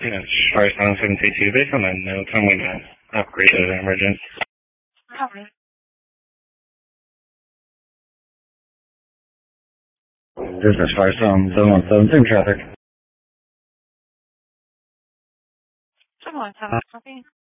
Charlie 732, based on that note, I'm going to upgrade to the emergent. Alright. Business 5717, traffic. 717, copy.